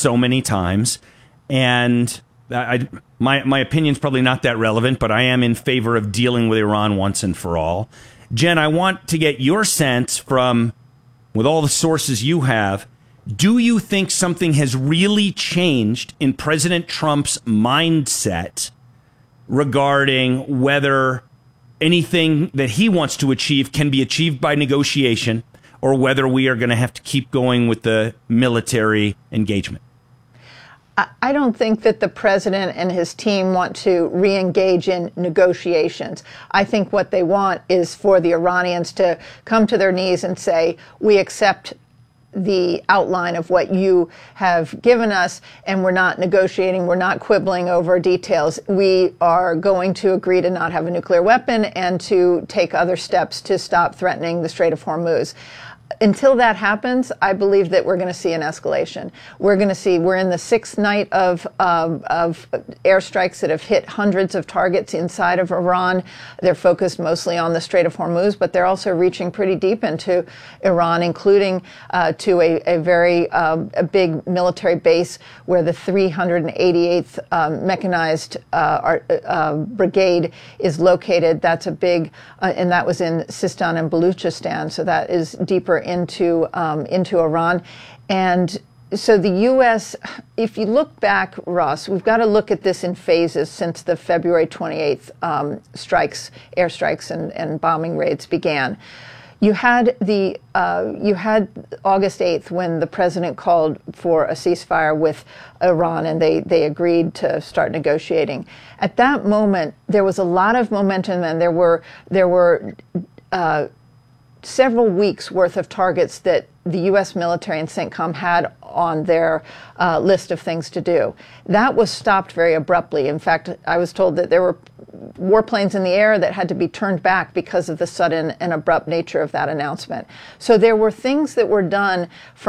so many times. And my opinion's probably not that relevant, but I am in favor of dealing with Iran once and for all. Jen, I want to get your sense from, with all the sources you have, do you think something has really changed in President Trump's mindset regarding whether anything that he wants to achieve can be achieved by negotiation, or whether we are going to have to keep going with the military engagement? I don't think that the president and his team want to re-engage in negotiations. I think what they want is for the Iranians to come to their knees and say, we accept the outline of what you have given us, and we're not negotiating, we're not quibbling over details. We are going to agree to not have a nuclear weapon and to take other steps to stop threatening the Strait of Hormuz. Until that happens, I believe that we're going to see an escalation. We're in the sixth night of airstrikes that have hit hundreds of targets inside of Iran. They're focused mostly on the Strait of Hormuz, but they're also reaching pretty deep into Iran, including to a very big military base where the 388th Mechanized Brigade is located. That's a big, and that was in Sistan and Baluchistan, so that is deeper into Iran. And so the U.S., if you look back, Ross, we've got to look at this in phases since the February 28th airstrikes and bombing raids began. You had August 8th when the president called for a ceasefire with Iran, and they agreed to start negotiating. At that moment, there was a lot of momentum, and there were several weeks worth of targets that the U.S. military and CENTCOM had on their list of things to do. That was stopped very abruptly. In fact, I was told that there were warplanes in the air that had to be turned back because of the sudden and abrupt nature of that announcement. So there were things that were done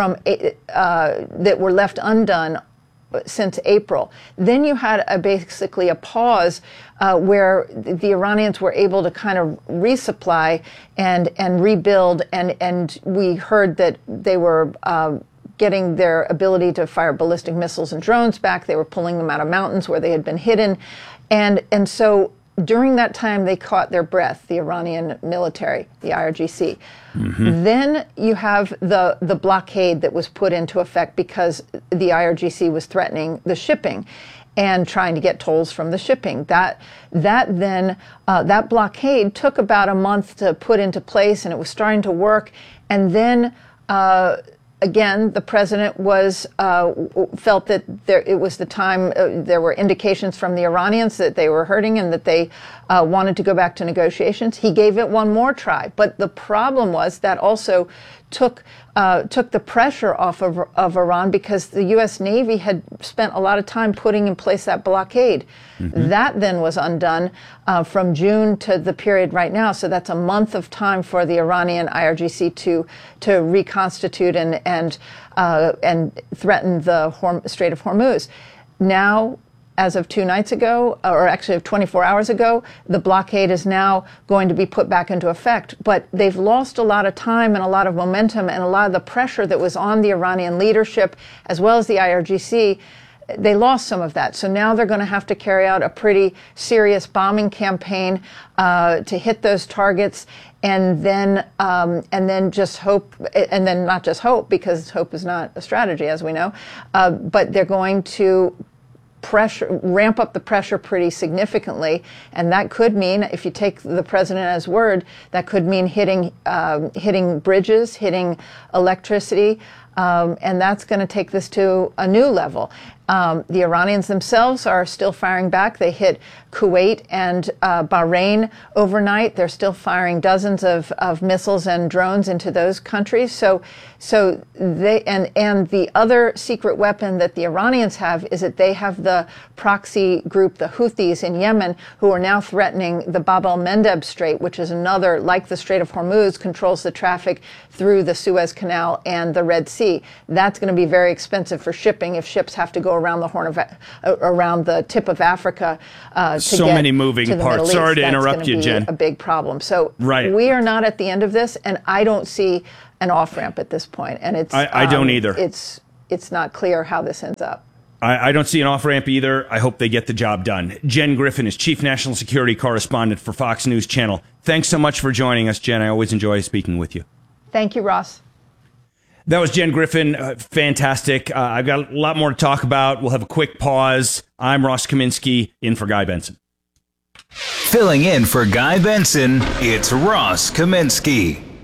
that were left undone since April. Then you had basically a pause where the Iranians were able to kind of resupply and rebuild, and we heard that they were getting their ability to fire ballistic missiles and drones back. They were pulling them out of mountains where they had been hidden. And so during that time, they caught their breath, the Iranian military, the IRGC. Mm-hmm. Then you have the blockade that was put into effect because the IRGC was threatening the shipping and trying to get tolls from the shipping. That blockade took about a month to put into place, and it was starting to work. And then again, the president felt that it was the time. There were indications from the Iranians that they were hurting and that they wanted to go back to negotiations. He gave it one more try, but the problem was that also took the pressure off of Iran because the U.S. Navy had spent a lot of time putting in place that blockade. Mm-hmm. That then was undone from June to the period right now. So that's a month of time for the Iranian IRGC to reconstitute and threaten the Strait of Hormuz. Now, as of 2 nights ago, or actually 24 hours ago, the blockade is now going to be put back into effect. But they've lost a lot of time and a lot of momentum, and a lot of the pressure that was on the Iranian leadership, as well as the IRGC, they lost some of that. So now they're going to have to carry out a pretty serious bombing campaign to hit those targets, and then just hope, and then not just hope, because hope is not a strategy, as we know, but they're going to ramp up the pressure pretty significantly, and that could mean, if you take the president at his word, that could mean hitting bridges, hitting electricity, and that's going to take this to a new level. The Iranians themselves are still firing back. They hit Kuwait and Bahrain overnight. They're still firing dozens of missiles and drones into those countries. So they and the other secret weapon that the Iranians have is that they have the proxy group, the Houthis in Yemen, who are now threatening the Bab el-Mandeb Strait, which is another, like the Strait of Hormuz, controls the traffic through the Suez Canal and the Red Sea. That's going to be very expensive for shipping if ships have to go around the tip of Africa so many moving parts. Sorry to interrupt you, Jen. A big problem. So right. We are not at the end of this, and I don't see an off ramp at this point. And it's I don't either. it's not clear how this ends up. I don't see an off-ramp either. I hope they get the job done. Jen Griffin is Chief National Security Correspondent for Fox News Channel. Thanks so much for joining us, Jen. I always enjoy speaking with you. Thank you, Ross. That was Jen Griffin. Fantastic. I've got a lot more to talk about. We'll have a quick pause. I'm Ross Kaminsky, in for Guy Benson. Filling in for Guy Benson, it's Ross Kaminsky.